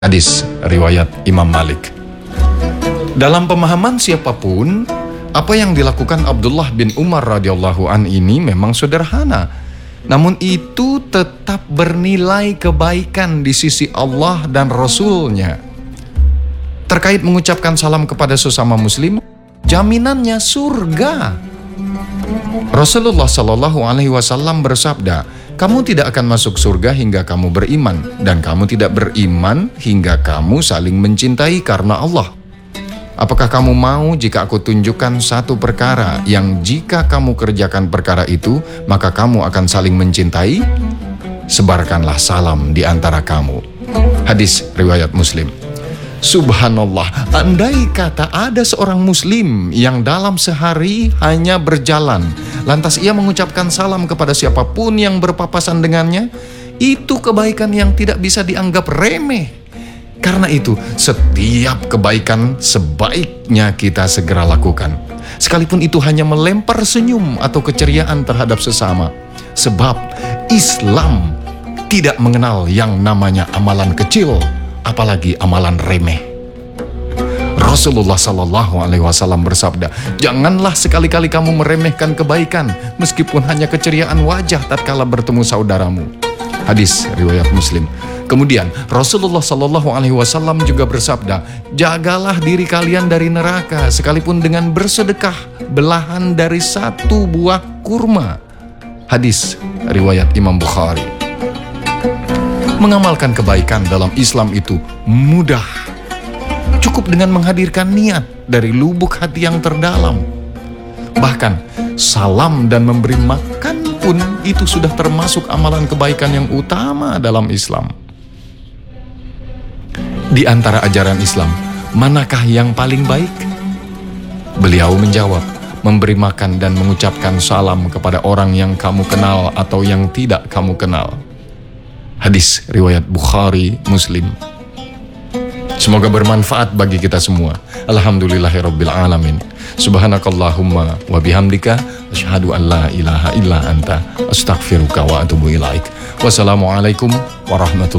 Hadis riwayat Imam Malik. Dalam pemahaman siapapun, apa yang dilakukan Abdullah bin Umar radhiyallahu an ini memang sederhana, namun itu tetap bernilai kebaikan di sisi Allah dan Rasul-Nya. Terkait mengucapkan salam kepada sesama muslim, jaminannya surga. Rasulullah Shallallahu Alaihi Wasallam bersabda, kamu tidak akan masuk surga hingga kamu beriman, dan kamu tidak beriman hingga kamu saling mencintai karena Allah. Apakah kamu mau jika aku tunjukkan satu perkara yang jika kamu kerjakan perkara itu, maka kamu akan saling mencintai? Sebarkanlah salam di antara kamu. Hadis riwayat Muslim. Subhanallah, andai kata ada seorang muslim yang dalam sehari hanya berjalan, lantas ia mengucapkan salam kepada siapapun yang berpapasan dengannya, itu kebaikan yang tidak bisa dianggap remeh. Karena itu, setiap kebaikan sebaiknya kita segera lakukan, sekalipun itu hanya melempar senyum atau keceriaan terhadap sesama. Sebab Islam tidak mengenal yang namanya amalan kecil, apalagi amalan remeh. Rasulullah Sallallahu Alaihi Wasallam bersabda, janganlah sekali-kali kamu meremehkan kebaikan, meskipun hanya keceriaan wajah tatkala bertemu saudaramu. Hadis riwayat Muslim. Kemudian Rasulullah Sallallahu Alaihi Wasallam juga bersabda, jagalah diri kalian dari neraka, sekalipun dengan bersedekah belahan dari satu buah kurma. Hadis riwayat Imam Bukhari. Mengamalkan kebaikan dalam Islam itu mudah. Cukup dengan menghadirkan niat dari lubuk hati yang terdalam. Bahkan salam dan memberi makan pun itu sudah termasuk amalan kebaikan yang utama dalam Islam. Di antara ajaran Islam, manakah yang paling baik? Beliau menjawab, memberi makan dan mengucapkan salam kepada orang yang kamu kenal atau yang tidak kamu kenal. Hadis riwayat Bukhari, Muslim. Semoga bermanfaat bagi kita semua. Alhamdulillahirabbil alamin. Subhanakallahumma wa bihamdika asyhadu an la ilaha illa anta astaghfiruka wa atubu ilaik. Wassalamualaikum warahmatullahi